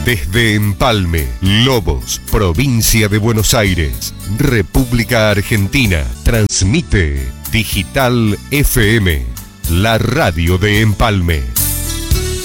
Desde Empalme, Lobos, provincia de Buenos Aires, República Argentina, transmite Digital FM, la radio de Empalme.